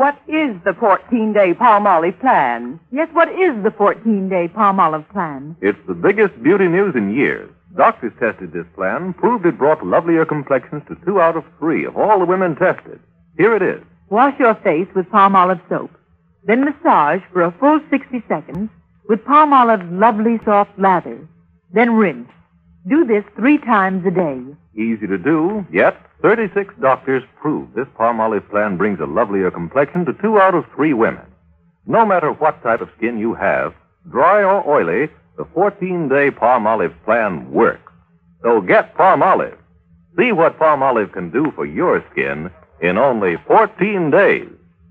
What is the 14-day Palmolive plan? Yes, what is the 14-day Palmolive plan? It's the biggest beauty news in years. Doctors tested this plan, proved it brought lovelier complexions to 2 out of 3 of all the women tested. Here it is. Wash your face with Palmolive soap. Then massage for a full 60 seconds with Palmolive's lovely soft lather. Then rinse. Do this 3 times a day. Easy to do, yet 36 doctors prove this Palmolive plan brings a lovelier complexion to 2 out of 3 women. No matter what type of skin you have, dry or oily, the 14-day Palmolive plan works. So get Palmolive. See what Palmolive can do for your skin in only 14 days.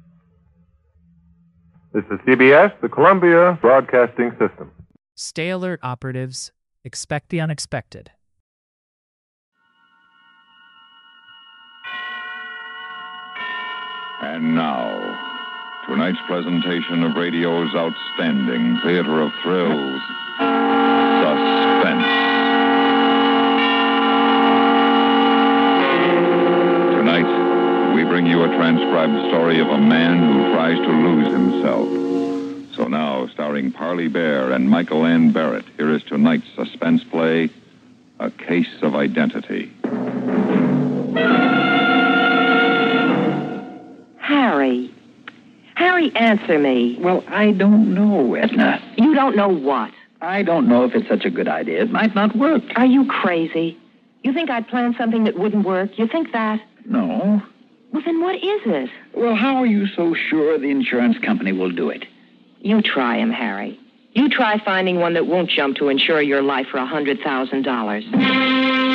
This is CBS, the Columbia Broadcasting System. Stay alert, operatives. Expect the unexpected. And now, tonight's presentation of radio's outstanding theater of thrills, Suspense. Tonight, we bring you a transcribed story of a man who tries to lose himself. So now, starring Parley Bear and Michael Ann Barrett, here is tonight's suspense play, A Case of Identity. Harry, answer me. Well, I don't know, Edna. You don't know what? I don't know if it's such a good idea. It might not work. Are you crazy? You think I'd plan something that wouldn't work? You think that? No. Well, then what is it? Well, how are you so sure the insurance company will do it? You try him, Harry. You try finding one that won't jump to insure your life for $100,000.